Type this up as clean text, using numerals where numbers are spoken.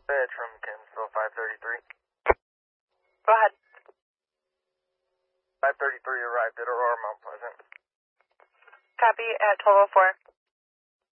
Bed from Kinsville 533. Go ahead. 533 arrived at Aurora Mount Pleasant. Copy at 12:04.